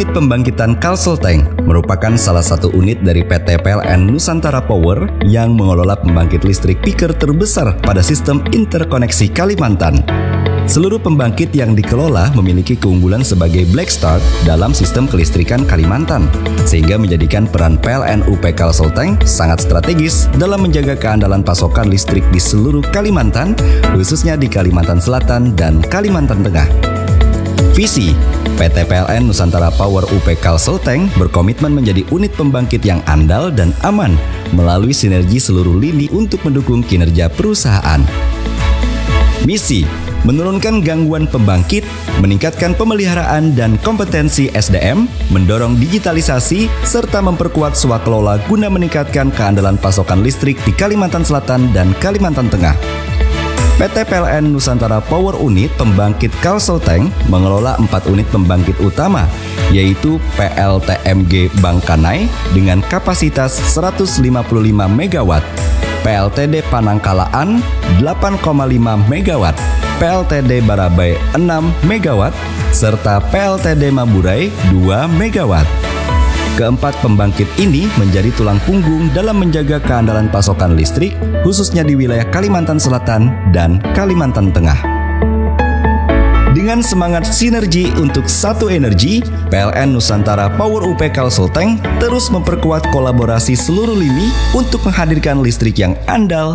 Unit pembangkitan Kalselteng merupakan salah satu unit dari PT PLN Nusantara Power yang mengelola pembangkit listrik peaker terbesar pada sistem interkoneksi Kalimantan. Seluruh pembangkit yang dikelola memiliki keunggulan sebagai black start dalam sistem kelistrikan Kalimantan, sehingga menjadikan peran PLN UP Kalselteng sangat strategis dalam menjaga keandalan pasokan listrik di seluruh Kalimantan, khususnya di Kalimantan Selatan dan Kalimantan Tengah. Visi PT PLN Nusantara Power UP Kalselteng berkomitmen menjadi unit pembangkit yang andal dan aman melalui sinergi seluruh lini untuk mendukung kinerja perusahaan. Misi: menurunkan gangguan pembangkit, meningkatkan pemeliharaan dan kompetensi SDM, mendorong digitalisasi, serta memperkuat swakelola guna meningkatkan keandalan pasokan listrik di Kalimantan Selatan dan Kalimantan Tengah. PT PLN Nusantara Power Unit Pembangkit Kalselteng mengelola 4 unit pembangkit utama, yaitu PLTMG Bangkanai dengan kapasitas 155 MW, PLTD Panangkalaan 8,5 MW, PLTD Barabai 6 MW, serta PLTD Maburai 2 MW. Keempat pembangkit ini menjadi tulang punggung dalam menjaga keandalan pasokan listrik, khususnya di wilayah Kalimantan Selatan dan Kalimantan Tengah. Dengan semangat sinergi untuk satu energi, PLN Nusantara Power UP Kalselteng terus memperkuat kolaborasi seluruh lini untuk menghadirkan listrik yang andal.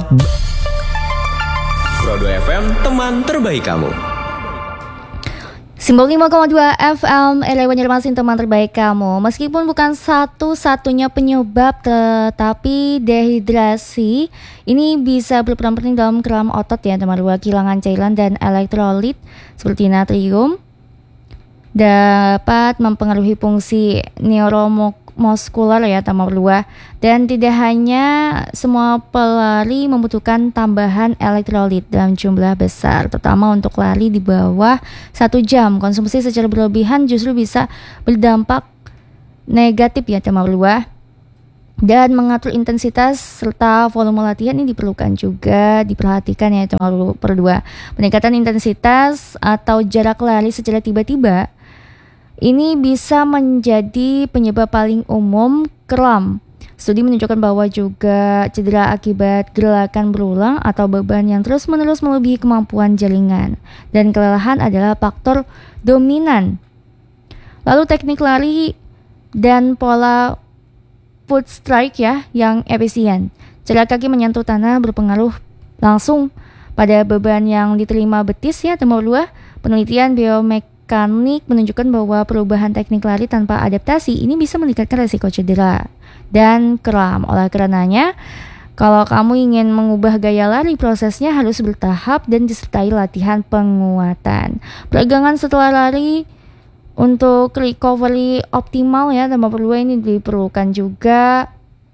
Pro2 FM, teman terbaik kamu. Simbol 5,2 FM, era Banjarmasin, teman terbaik kamu. Meskipun bukan satu-satunya penyebab, tetapi dehidrasi ini bisa berperan penting dalam keram otot ya teman-teman. Kehilangan cairan dan elektrolit seperti natrium dapat mempengaruhi fungsi neuromuskular ya teman-teman. Dan tidak hanya semua pelari membutuhkan tambahan elektrolit dalam jumlah besar, terutama untuk lari di bawah 1 jam. Konsumsi secara berlebihan justru bisa berdampak negatif ya teman-teman. Dan mengatur intensitas serta volume latihan ini diperlukan juga diperhatikan ya teman-teman. Peningkatan intensitas atau jarak lari secara tiba-tiba ini bisa menjadi penyebab paling umum kram. Studi menunjukkan bahwa juga cedera akibat gerakan berulang atau beban yang terus-menerus melebihi kemampuan jaringan dan kelelahan adalah faktor dominan. Lalu teknik lari dan pola foot strike ya yang efisien. Cara kaki menyentuh tanah berpengaruh langsung pada beban yang diterima betis ya teman-teman. Penelitian biomekanik menunjukkan bahwa perubahan teknik lari tanpa adaptasi ini bisa meningkatkan resiko cedera dan kram. Oleh karenanya, kalau kamu ingin mengubah gaya lari, prosesnya harus bertahap dan disertai latihan penguatan. Peregangan setelah lari untuk recovery optimal ya teman-teman, ini diperlukan juga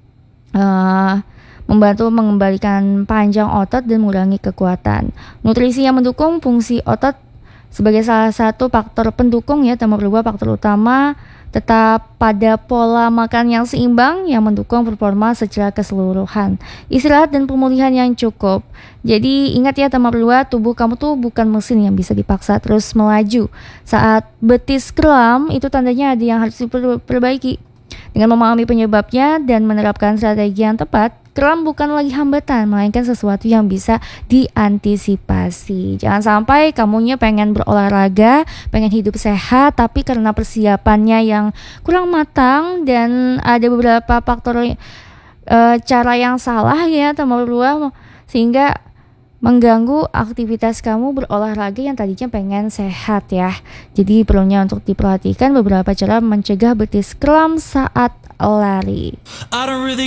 membantu mengembalikan panjang otot dan mengurangi kekuatan. Nutrisi yang mendukung fungsi otot sebagai salah satu faktor pendukung ya teman-teman. Faktor utama tetap pada pola makan yang seimbang yang mendukung performa secara keseluruhan. Istirahat dan pemulihan yang cukup. Jadi ingat ya teman-teman, tubuh kamu tuh bukan mesin yang bisa dipaksa terus melaju. Saat betis kram itu tandanya ada yang harus diperbaiki. Dengan memahami penyebabnya dan menerapkan strategi yang tepat, kram bukan lagi hambatan, melainkan sesuatu yang bisa diantisipasi. Jangan sampai kamunya pengen berolahraga, pengen hidup sehat, tapi karena persiapannya yang kurang matang dan ada beberapa faktor cara yang salah ya teman-teman, sehingga mengganggu aktivitas kamu berolahraga yang tadinya pengen sehat ya. Jadi perlunya untuk diperhatikan beberapa cara mencegah betis kram saat lari.